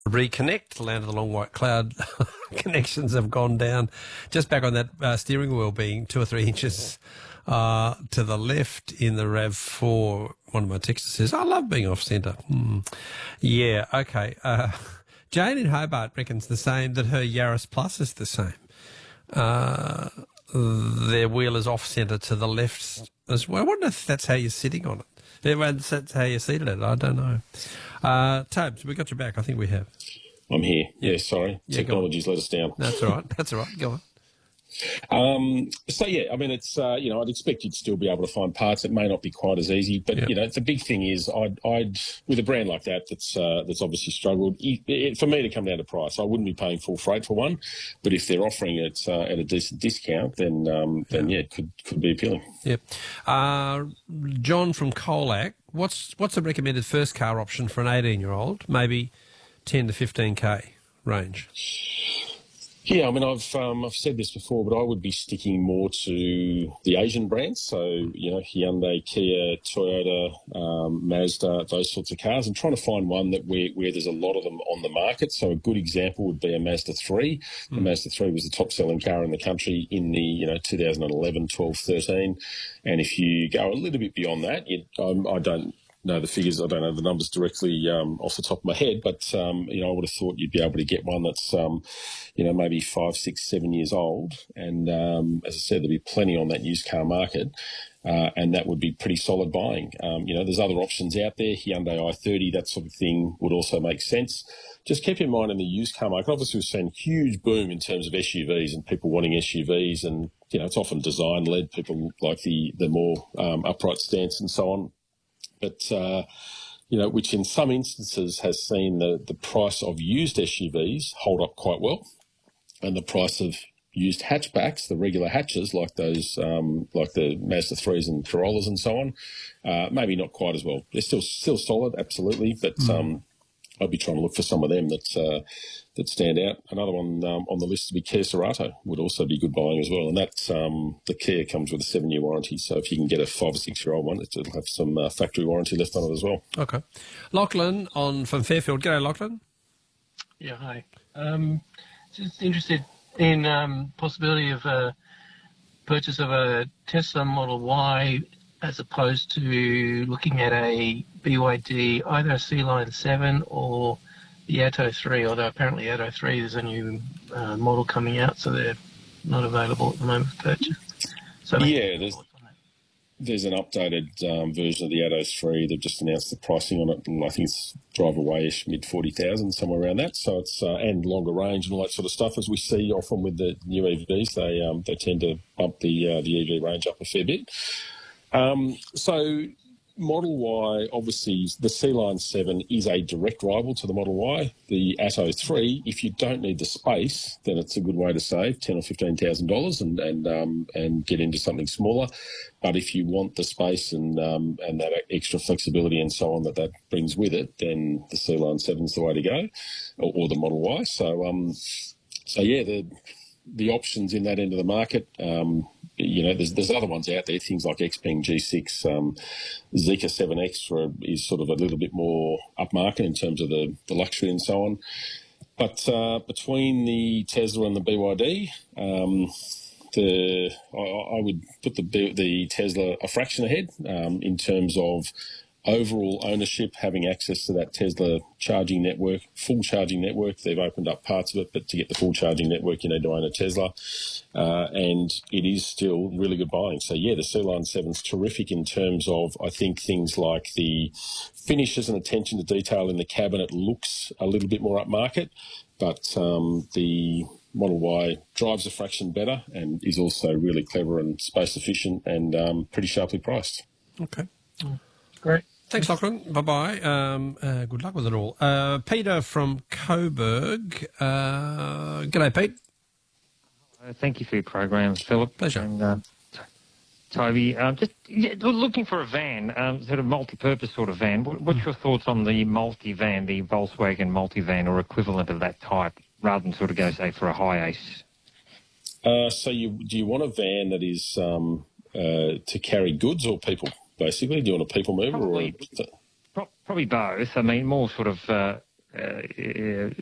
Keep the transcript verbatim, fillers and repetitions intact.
reconnect. The land of the long white cloud connections have gone down. Just back on that uh, steering wheel being two or three inches uh, to the left in the RAV four. One of my texters says, I love being off centre. Hmm. Yeah, okay. Uh, Jane in Hobart reckons the same, that her Yaris Plus is the same. Uh, their wheel is off centre to the left as well. I wonder if that's how you're sitting on it. If that's how you're seated at it. I don't know. Uh, Tobes, we got you back. I think we have. I'm here. Yeah, sorry. Yeah, Technology's let us down. That's all right. That's all right. Go on. Um, so, yeah, I mean, it's, uh, you know, I'd expect you'd still be able to find parts. It may not be quite as easy, but, yep. you know, the big thing is I'd, I'd with a brand like that that's uh, that's obviously struggled, it, it, for me to come down to price, I wouldn't be paying full freight for one, but if they're offering it uh, at a decent discount, then, um, then yeah, it could, could be appealing. Yep. Uh, John from Colac, what's, what's a recommended first car option for an eighteen-year-old, maybe ten to fifteen K range? Yeah, I mean, I've um, I've said this before, but I would be sticking more to the Asian brands. So, you know, Hyundai, Kia, Toyota, um, Mazda, those sorts of cars, and trying to find one that where, where there's a lot of them on the market. So a good example would be a Mazda three. Mm. The Mazda three was the top-selling car in the country in the, you know, two thousand eleven, twelve, thirteen. And if you go a little bit beyond that, it, um, I don't know the figures, I don't know the numbers directly um, off the top of my head, but, um, you know, I would have thought you'd be able to get one that's, um, you know, maybe five, six, seven years old. And um, as I said, there'll be plenty on that used car market, uh, and that would be pretty solid buying. Um, you know, there's other options out there, Hyundai i thirty, that sort of thing would also make sense. Just keep in mind in the used car market, obviously we've seen a huge boom in terms of S U Vs and people wanting S U Vs, and, you know, it's often design-led, people like the, the more um, upright stance and so on. But, uh, you know, which in some instances has seen the, the price of used S U Vs hold up quite well, and the price of used hatchbacks, the regular hatches like those, um, like the Mazda threes and Corollas and so on, uh, maybe not quite as well. They're still still solid, absolutely, but mm. um, I'd be trying to look for some of them that uh, that stand out. Another one um, on the list would be Kia Cerato, would also be good buying as well. And that's um, the Kia comes with a seven-year warranty, so if you can get a five or six-year-old one, it'll have some uh, factory warranty left on it as well. Okay. Lachlan on from Fairfield. G'day, Lachlan. Yeah, hi. Um, just interested in um, possibility of a purchase of a Tesla Model Y as opposed to looking at a B Y D, either a C-Line seven or the Atto three, although apparently Atto three there's a new uh, model coming out, so they're not available at the moment for purchase. So yeah, there's, there's an updated um, version of the Atto three. They've just announced the pricing on it, and I think it's drive away-ish, mid forty thousand, somewhere around that. So it's uh, and longer range and all that sort of stuff, as we see often with the new E Vs. They um, they tend to bump the uh, the E V range up a fair bit. Um, so Model Y, obviously, the C-Line seven is a direct rival to the Model Y. The Atto three, if you don't need the space, then it's a good way to save ten or fifteen thousand dollars and and um, and get into something smaller. But if you want the space and um, and that extra flexibility and so on that that brings with it, then the C-Line seven is the way to go, or, or the Model Y. So um, so yeah, the the options in that end of the market. Um, You know, there's there's other ones out there, things like Xpeng G six, um, Zeekr seven X for, is sort of a little bit more upmarket in terms of the, the luxury and so on. But uh, between the Tesla and the B Y D, um, the I, I would put the the Tesla a fraction ahead um, in terms of overall ownership, having access to that Tesla charging network, full charging network. They've opened up parts of it, but to get the full charging network, you need to own a Tesla. Uh, and it is still really good buying. So, yeah, the C-Line seven is terrific in terms of, I think, things like the finishes and attention to detail in the cabinet looks a little bit more upmarket, but um, the Model Y drives a fraction better and is also really clever and space efficient and um, pretty sharply priced. Okay. Mm. Great. Thanks, Lachlan. Bye-bye. Um, uh, good luck with it all. Uh, Peter from Coburg. Uh, g'day, Pete. Uh, thank you for your program, Philip. Pleasure. And, uh, Toby, um, just yeah, looking for a van, um, sort of multi-purpose sort of van. What, what's your thoughts on the multi-van, the Volkswagen multi-van or equivalent of that type, rather than sort of go, say, for a Hi-Ace? Uh, so you, do you want a van that is um, uh, to carry goods or people? Basically, do you want a people mover? Probably, or a... probably both. I mean, more sort of uh, uh,